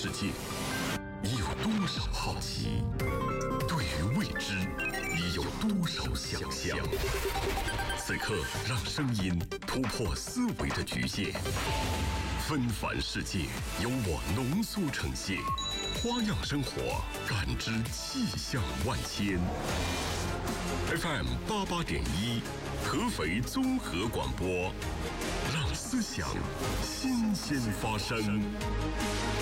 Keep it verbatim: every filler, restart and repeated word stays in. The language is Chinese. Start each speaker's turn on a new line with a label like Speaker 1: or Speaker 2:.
Speaker 1: 世界，你有多少好奇？对于未知，你有多少想象？此刻，让声音突破思维的局限，纷繁世界由我浓缩呈现，花样生活，感知气象万千。F M 八八点一，合肥综合广播，让思想新鲜发生。